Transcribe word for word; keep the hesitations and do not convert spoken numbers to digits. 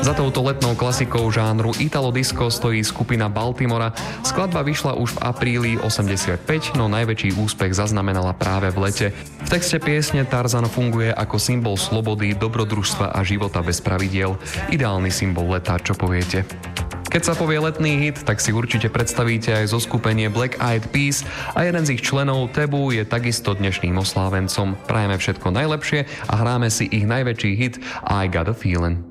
Za touto letnou klasikou žánru Italo Disco stojí skupina Baltimora. Skladba vyšla už v apríli osemdesiatpäť, no najväčší úspech zaznamenala práve v lete. V texte piesne Tarzan funguje ako symbol slobody, dobrodružstva a života bez pravidiel. Ideálny symbol leta, čo poviete? Keď sa povie letný hit, tak si určite predstavíte aj zoskupenie Black Eyed Peas a jeden z ich členov Tabu je takisto dnešným oslávencom. Prajeme všetko najlepšie a hráme si ich najväčší hit I Got a Feeling.